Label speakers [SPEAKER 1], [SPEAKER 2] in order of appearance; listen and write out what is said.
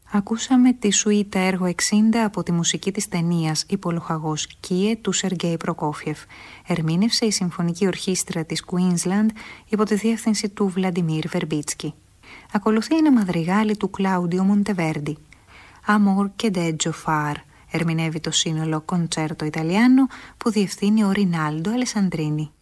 [SPEAKER 1] Ακούσαμε τη σουίτα έργο 60 από τη μουσική της ταινίας «Υπολοχαγός Κίε» του Σεργέη Προκόφιεφ. Ερμήνευσε η Συμφωνική Ορχήστρα της Queensland υπό τη διεύθυνση του Βλαντιμίρ Βερμπίτσκι. Ακολουθεί ένα μαδριγάλι του Κλάουντιο Μοντεβέρντι. «Amor che deggio far» ερμηνεύει το σύνολο Concerto Italiano που διευθύνει ο Ρινάλντο Αλεσαντρίνι.